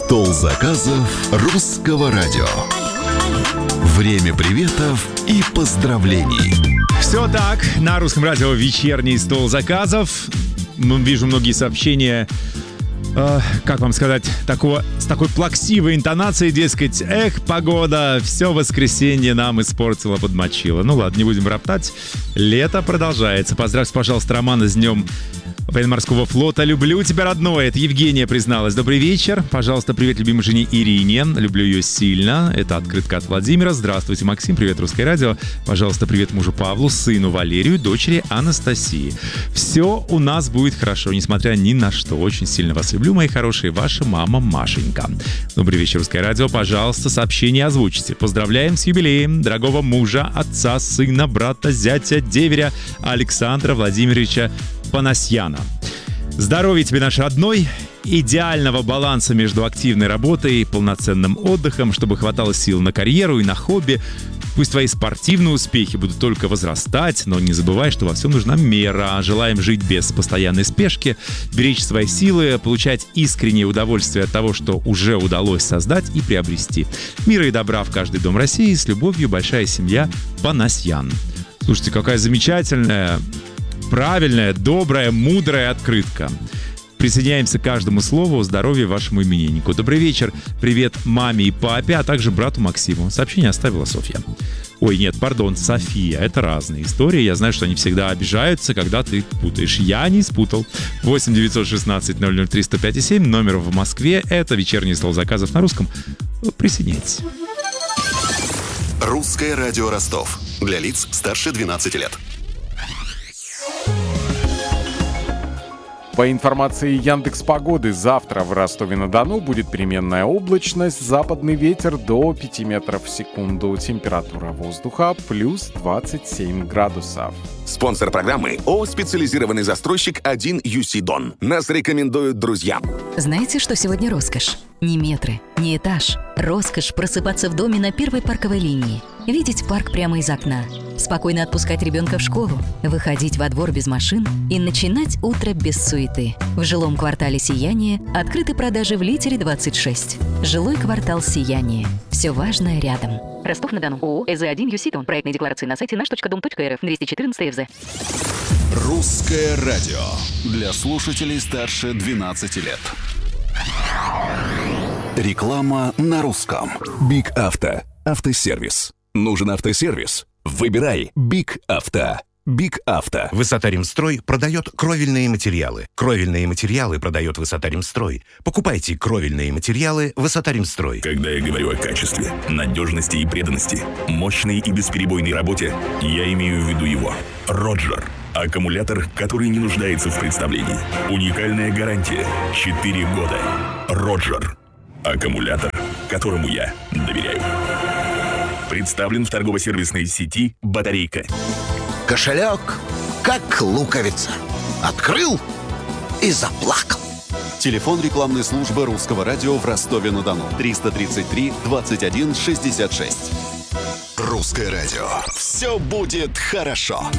Стол заказов русского радио. Время приветов и поздравлений. Все так, на русском радио вечерний стол заказов. Вижу многие сообщения, как вам сказать, с такой плаксивой интонацией, дескать, погода, все воскресенье нам испортила, подмочила. Ну ладно, не будем роптать. Лето продолжается. Поздравьте, пожалуйста, Романа с днем военно-морского флота. Люблю тебя, родной. Это Евгения призналась. Добрый вечер. Пожалуйста, привет любимой жене Ирине. Люблю ее сильно. Это открытка от Владимира. Здравствуйте, Максим. Привет, Русское радио. Пожалуйста, привет мужу Павлу, сыну Валерию, дочери Анастасии. Все у нас будет хорошо, несмотря ни на что. Очень сильно вас люблю, мои хорошие. Ваша мама Машенька. Добрый вечер, Русское радио. Пожалуйста, сообщение озвучите. Поздравляем с юбилеем дорогого мужа, отца, сына, брата, зятя, деверя Александра Владимировича Панасьяна. Здоровья тебе, наш родной, идеального баланса между активной работой и полноценным отдыхом, чтобы хватало сил на карьеру и на хобби. Пусть твои спортивные успехи будут только возрастать, но не забывай, что во всем нужна мера. Желаем жить без постоянной спешки, беречь свои силы, получать искреннее удовольствие от того, что уже удалось создать и приобрести. Мира и добра в каждый дом России. С любовью, большая семья Панасьян. Слушайте, какая замечательная, правильная, добрая, мудрая открытка. Присоединяемся к каждому слову. Здоровья вашему имениннику. Добрый вечер. Привет маме и папе, а также брату Максиму. Сообщение оставила Софья. Ой, нет, пардон, София. Это разные истории. Я знаю, что они всегда обижаются, когда ты путаешь. Я не спутал. 8 916 003 105 7. Номер в Москве. Это вечерний стол заказов на русском. Присоединяйтесь. Русское радио Ростов. Для лиц старше 12 лет. По информации Яндекс.Погоды, завтра в Ростове-на-Дону будет переменная облачность, западный ветер до 5 метров в секунду, температура воздуха плюс 27 градусов. Спонсор программы ООО «Специализированный застройщик 1UC Дон». Нас рекомендуют друзья. Знаете, что сегодня роскошь? Не метры, не этаж. Роскошь просыпаться в доме на первой парковой линии, видеть парк прямо из окна, спокойно отпускать ребенка в школу, выходить во двор без машин и начинать утро без суеты. В жилом квартале «Сияние» открыты продажи в Литере 26. Жилой квартал «Сияние». Все важное рядом. Ростов-на-Дону. ООО «ЭЗ1 Юситон». Проектные декларации на сайте наш.дом.рф. 214 ФЗ. Русское радио. Для слушателей старше 12 лет. Реклама на русском. Биг Авто. Автосервис. Нужен автосервис? Выбирай Биг Авто. Биг Авто. Высота-Ремстрой продает кровельные материалы. Кровельные материалы продает Высота-Ремстрой. Покупайте кровельные материалы Высота-Ремстрой. Когда я говорю о качестве, надежности и преданности, мощной и бесперебойной работе, я имею в виду его. Роджер. Аккумулятор, который не нуждается в представлении. Уникальная гарантия. 4 года. Роджер. Аккумулятор, которому я доверяю. Представлен в торгово-сервисной сети «Батарейка». Кошелек, как луковица. Открыл и заплакал. Телефон рекламной службы русского радио в Ростове-на-Дону. 333 21 66. Русское радио. Все будет хорошо.